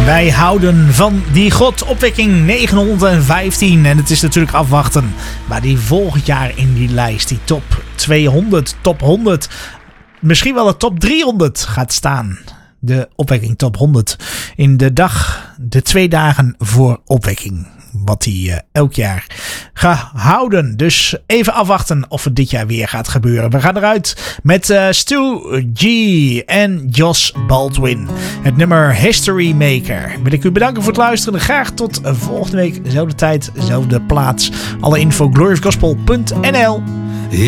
Wij houden van die God. Opwekking 915. En het is natuurlijk afwachten waar die volgend jaar in die lijst, die top 200, top 100, misschien wel de top 300 gaat staan. De opwekking top 100 in de 2 dagen voor opwekking. Wat hij elk jaar gehouden. Dus even afwachten of het dit jaar weer gaat gebeuren. We gaan eruit met Stu G en Josh Baldwin. Het nummer History Maker. Wil ik u bedanken voor het luisteren. Graag tot volgende week. Zelfde tijd, zelfde plaats. Alle info gloryofgospel.nl.